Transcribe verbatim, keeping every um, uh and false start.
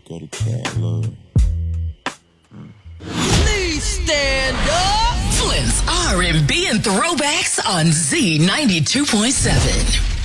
look at it, cat love. Please stand up. Flint's R and B and throwbacks on Z ninety-two point seven.